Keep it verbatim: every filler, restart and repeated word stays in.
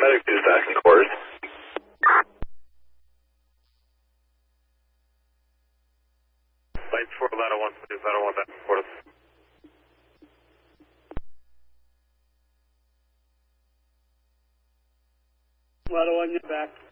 Medic is back in course. Lights for Ladder one, please. Ladder one back in course. Ladder one, you're back.